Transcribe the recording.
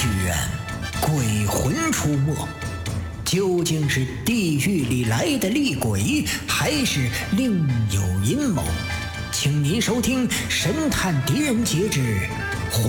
剧院，鬼魂出没，究竟是地狱里来的厉鬼，还是另有阴谋？请您收听《神探狄仁杰之